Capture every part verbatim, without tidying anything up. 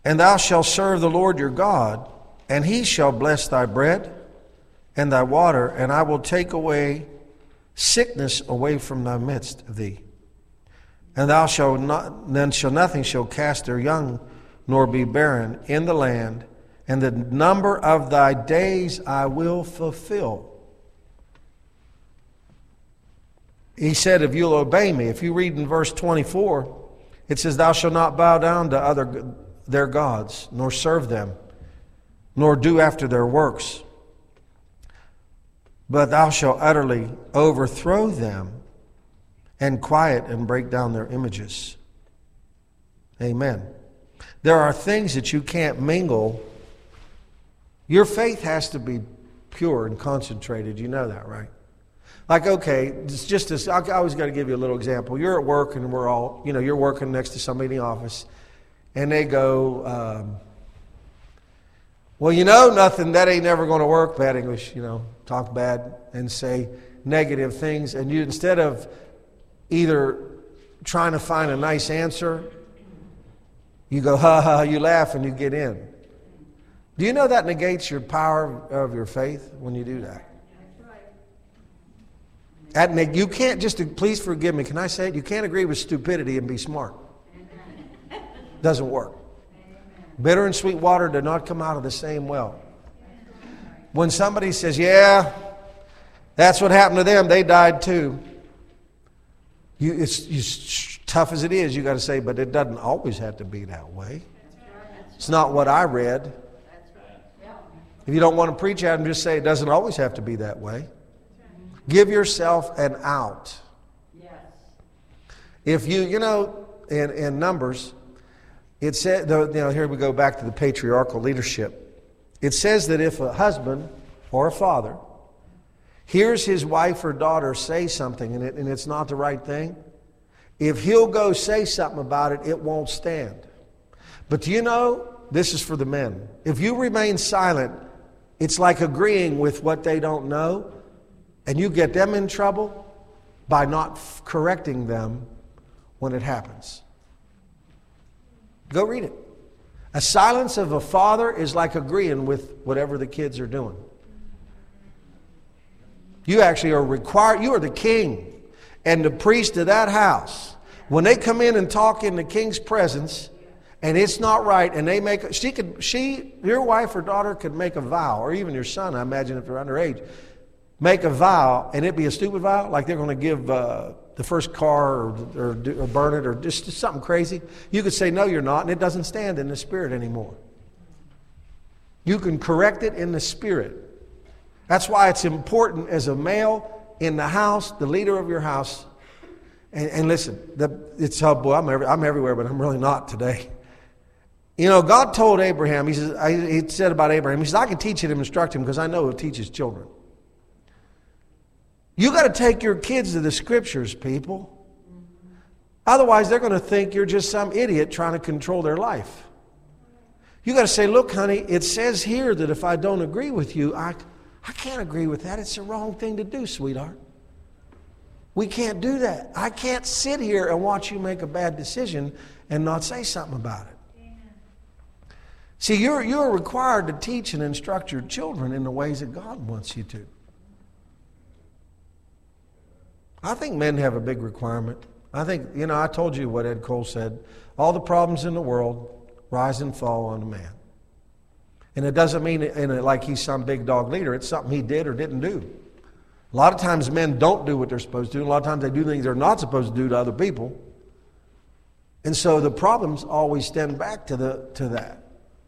And thou shalt serve the Lord your God, and he shall bless thy bread and thy water, and I will take away sickness away from thy midst of thee. And thou shalt not, then shall nothing shall cast their young, nor be barren in the land, and the number of thy days I will fulfill. He said, if you'll obey me. If you read in verse twenty-four, it says, thou shalt not bow down to other their gods, nor serve them, nor do after their works. But thou shalt utterly overthrow them, and quiet and break down their images. Amen. There are things that you can't mingle. Your faith has to be pure and concentrated. You know that, right? Like, okay, it's just this, I always got to give you a little example. You're at work and we're all, you know, you're working next to somebody in the office, and they go, um, well, you know, nothing, that ain't never going to work. Bad English, you know, talk bad and say negative things. And you, instead of either trying to find a nice answer, you go, ha ha, you laugh and you get in. Do you know that negates your power of your faith when you do that? That, you can't just, please forgive me, can I say it? You can't agree with stupidity and be smart. Doesn't work. Bitter and sweet water do not come out of the same well. When somebody says, yeah, that's what happened to them, they died too. You, it's, it's tough as it is, you got to say, but it doesn't always have to be that way. It's not what I read. If you don't want to preach at them, just say it doesn't always have to be that way. Give yourself an out. If you, you know, in, in Numbers, it said, you know, here we go back to the patriarchal leadership. It says that if a husband or a father hears his wife or daughter say something and, it, and it's not the right thing, if he'll go say something about it, it won't stand. But do you know, this is for the men. If you remain silent, it's like agreeing with what they don't know, and you get them in trouble by not f- correcting them when it happens. Go read it. A silence of a father is like agreeing with whatever the kids are doing. You actually are required, you are the king and the priest of that house. When they come in and talk in the king's presence, and it's not right, and they make, she could, she, your wife or daughter could make a vow, or even your son, I imagine if they're underage, make a vow, and it'd be a stupid vow, like they're going to give uh, the first car or, or, or burn it or just, just something crazy. You could say, no, you're not, and it doesn't stand in the spirit anymore. You can correct it in the spirit. That's why it's important as a male in the house, the leader of your house. And, and listen, the, it's oh boy, I'm, every, I'm everywhere, but I'm really not today. You know, God told Abraham, he says, I, he said about Abraham, he says, I can teach him and instruct him because I know he'll teach his children. You got to take your kids to the scriptures, people. Otherwise, they're going to think you're just some idiot trying to control their life. You got to say, look, honey, it says here that if I don't agree with you, I, I can't agree with that. It's the wrong thing to do, sweetheart. We can't do that. I can't sit here and watch you make a bad decision and not say something about it. Amen. See, you're, you're required to teach and instruct your children in the ways that God wants you to. I think men have a big requirement. I think, you know, I told you what Ed Cole said. All the problems in the world rise and fall on a man. And it doesn't mean in it like he's some big dog leader. It's something he did or didn't do. A lot of times men don't do what they're supposed to do. A lot of times they do things they're not supposed to do to other people. And so the problems always stem back to the to that.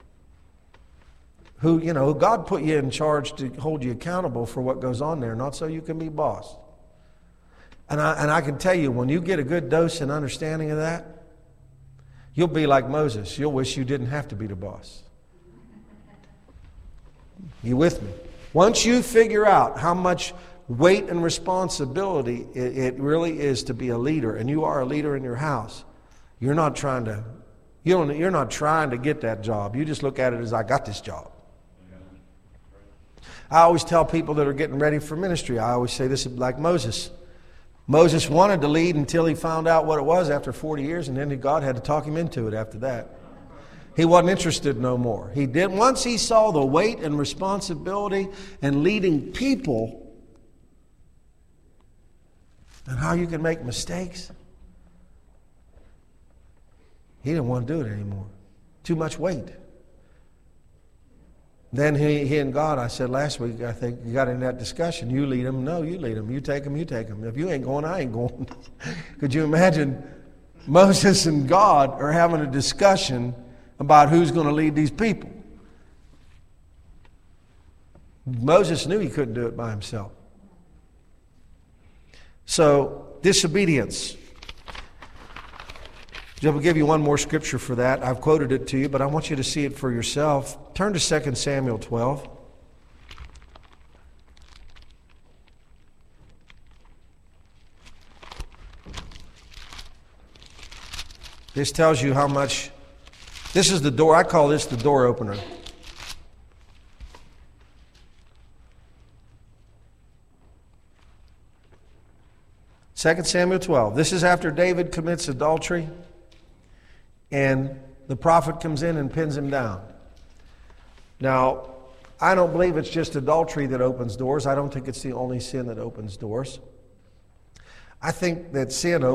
Who, you know, God put you in charge to hold you accountable for what goes on there, not so you can be boss. And I, and I can tell you, when you get a good dose and understanding of that, you'll be like Moses. You'll wish you didn't have to be the boss. You with me? Once you figure out how much weight and responsibility it, it really is to be a leader, and you are a leader in your house, you're not trying to, you don't, you're not trying to get that job. You just look at it as, I got this job. I always tell people that are getting ready for ministry, I always say this like Moses. Moses wanted to lead until he found out what it was after forty years, and then God had to talk him into it after that. He wasn't interested no more. He did once he saw the weight and responsibility and leading people and how you can make mistakes. He didn't want to do it anymore. Too much weight. Then he, he and God, I said last week, I think, you got in that discussion. You lead them. No, you lead them. You take them, you take them. If you ain't going, I ain't going. Could you imagine Moses and God are having a discussion about who's going to lead these people? Moses knew he couldn't do it by himself. So, disobedience. I will give you one more scripture for that. I've quoted it to you, but I want you to see it for yourself. Turn to Second Samuel twelve. This tells you how much, this is the door, I call this the door opener. Second Samuel twelve. This is after David commits adultery. And the prophet comes in and pins him down. Now, I don't believe it's just adultery that opens doors. I don't think it's the only sin that opens doors. I think that sin